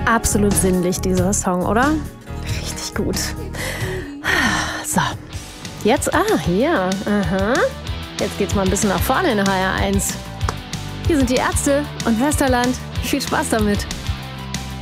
absolut sinnlich, dieser Song, oder? Richtig gut. So, jetzt, hier, aha. Jetzt geht's mal ein bisschen nach vorne in HR1. Hier sind die Ärzte und Westerland. Viel Spaß damit.